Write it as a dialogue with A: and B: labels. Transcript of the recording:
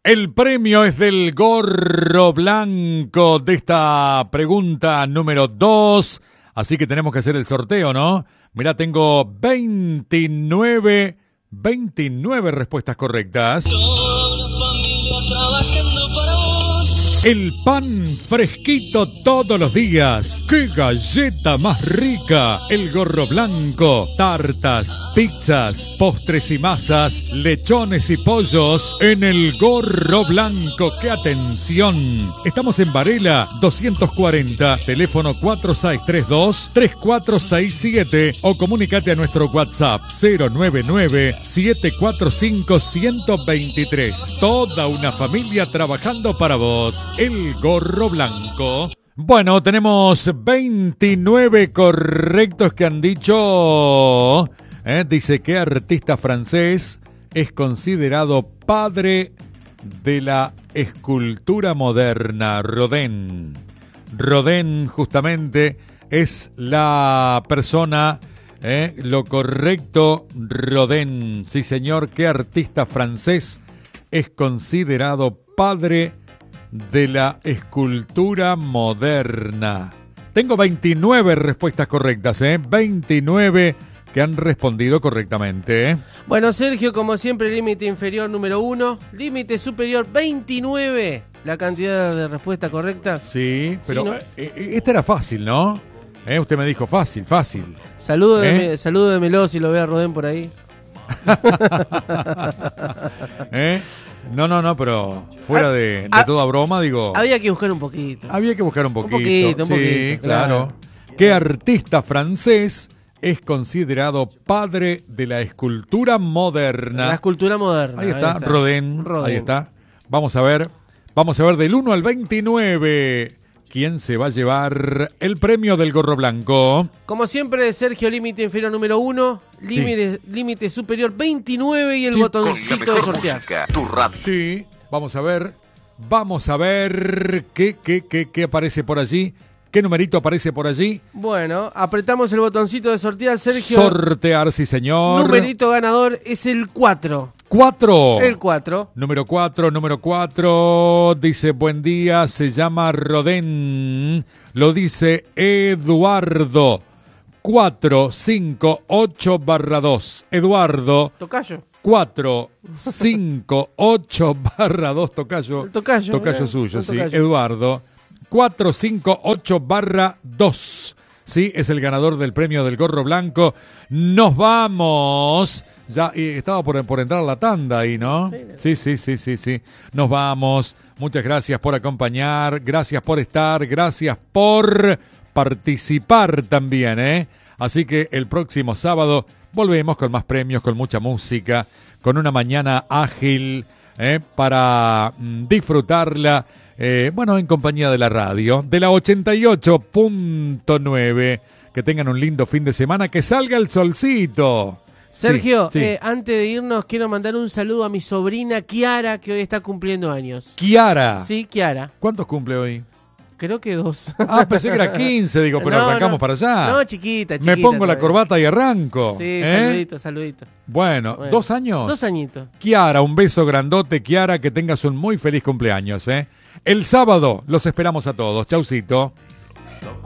A: El premio es del gorro blanco de esta pregunta número 2. Así que tenemos que hacer el sorteo, ¿no? Mirá, tengo 29 respuestas correctas.
B: Toda una familia trabajando para vos.
A: El pan fresquito todos los días. ¡Qué galleta más rica! El gorro blanco. Tartas, pizzas, postres y masas, lechones y pollos en el gorro blanco. ¡Qué atención! Estamos en Varela 240, teléfono 4632-3467 o comunícate a nuestro WhatsApp 099-745-123. Toda una familia trabajando para vos. El gorro blanco. Bueno, tenemos 29 correctos que han dicho. Dice que artista francés es considerado padre de la escultura moderna. Rodin. Rodin justamente es la persona, lo correcto, Rodin. Sí, señor, que artista francés es considerado padre de la escultura moderna. Tengo 29 respuestas correctas, 29 que han respondido correctamente.
C: Bueno, Sergio, como siempre, límite inferior número 1, límite superior 29, la cantidad de respuestas correctas.
A: Sí, pero
C: ¿no?
A: Esta era fácil, ¿no? Usted me dijo fácil.
C: Saludo de Meló si lo ve a Rodén por ahí.
A: No, pero fuera de toda broma, digo.
C: Había que buscar un poquito.
A: Había que buscar un poquito.
C: Un poquito,
A: claro. ¿Qué artista francés es considerado padre de la escultura moderna?
C: La escultura moderna.
A: Ahí está, Rodin. Ahí está. Vamos a ver del 1 al 29. ¿Quién se va a llevar el premio del gorro blanco?
C: Como siempre, Sergio, límite inferior número 1, límite superior 29 y el botoncito de sortear.
A: Sí, vamos a ver qué aparece por allí. ¿Qué numerito aparece por allí?
C: Bueno, apretamos el botoncito de sortear, Sergio.
A: Sortear, sí señor.
C: Numerito ganador es el 4.
A: ¿4?
C: El 4.
A: Número 4. Dice, buen día, se llama Rodén. Lo dice Eduardo. 458/2. Eduardo.
C: Tocayo.
A: 458/2. Tocayo suyo, sí. Eduardo. 458/2. Sí, es el ganador del premio del gorro blanco. Nos vamos. Ya estaba por entrar la tanda ahí, ¿no? Sí. Nos vamos. Muchas gracias por acompañar, gracias por estar, gracias por participar también, Así que el próximo sábado volvemos con más premios, con mucha música, con una mañana ágil, para disfrutarla, en compañía de la radio, de la 88.9. Que tengan un lindo fin de semana, que salga el solcito.
C: Sergio,
A: sí.
C: Antes de irnos quiero mandar un saludo a mi sobrina Kiara, que hoy está cumpliendo años.
A: ¿Kiara?
C: Sí, Kiara.
A: ¿Cuántos cumple hoy?
C: Creo que 2.
A: Pensé que era 15, digo, pero arrancamos para allá.
C: No, chiquita.
A: Me pongo la corbata y arranco.
C: Sí, saludito.
A: Bueno, 2 años.
C: 2 añitos.
A: Kiara, un beso grandote, Kiara, que tengas un muy feliz cumpleaños, El sábado los esperamos a todos. Chaucito.